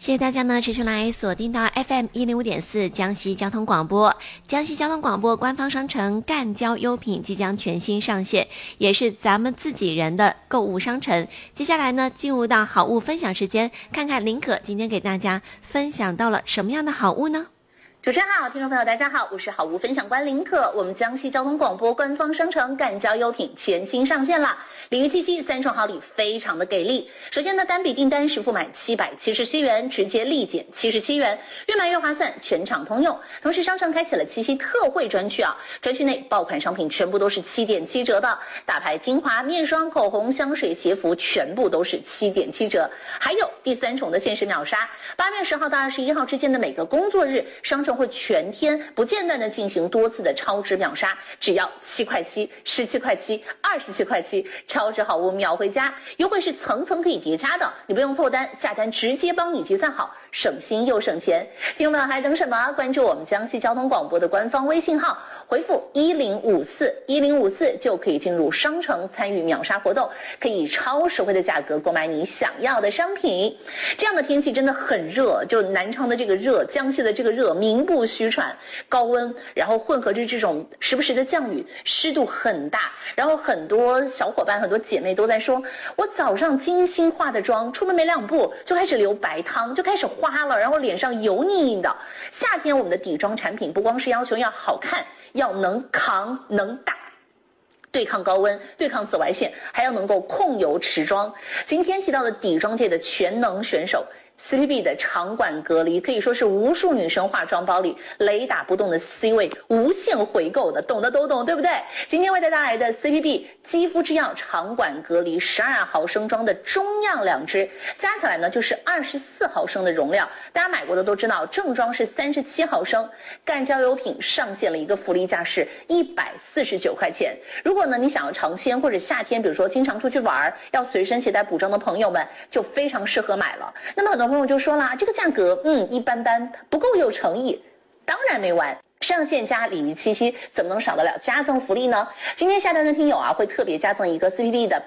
谢谢大家呢，持续来锁定到 FM105.4江西交通广播。江西交通广播官方商城赣交优品即将全新上线，也是咱们自己人的购物商城。接下来呢，进入到好物分享时间，看看林可今天给大家分享到了什么样的好物呢？ 主持人好，听众朋友大家好，我是好物分享官林可。我们江西交通广播官方商城赣交优品全新上线了，礼遇七夕3重好礼非常的给力。首先呢，单笔订单实付满777元，直接立减77元，越买越划算，全场通用。同时商城开启了七夕特惠专区啊，专区内爆款商品全部都是7.7折的，大牌精华、面霜、口红、香水、鞋服全部都是7.7折。还有第3重的限时秒杀，8月10号到21号之间的每个工作日，商城会全天不间断的进行多次的超值秒杀，只要7块7、17块7、27块7，超值好物秒回家，优惠是层层可以叠加的，你不用凑单，下单直接帮你结算好，省心又省钱。听众们还等什么？关注我们江西交通广播的官方微信号，回复1054就可以进入商城参与秒杀活动，可以以超实惠的价格购买你想要的商品。这样的天气真的很热，就南昌的这个热，江西的这个热名不虚传，高温，然后混合着这种时不时的降雨，湿度很大，然后很多小伙伴很多姐妹都在说，我早上精心化的妆，出门没2步就开始流白汤，就开始花了，然后脸上油腻腻的。夏天我们的底妆产品不光是要求要好看，要能扛能打，对抗高温，对抗紫外线，还要能够控油持妆。今天提到的底妆界的全能选手CPB 的长管隔离，可以说是无数女生化妆包里雷打不动的 C 位，无限回购的，懂的都懂，对不对？今天为大家带来的 CPB 肌肤之钥长管隔离12毫升装的中样2支，加起来呢就是24毫升的容量。大家买过的都知道，正装是37毫升。赣交优品上线了一个福利价是149块钱。如果呢你想要尝鲜或者夏天，比如说经常出去玩，要随身携带补妆的朋友们，就非常适合买了。那么很多朋友就说了，这个价格一般般，不够有诚意。当然没完，上线加礼遇七夕，怎么能少得了加赠福利呢？今天下单的听友啊，会特别加赠一个 CPB 的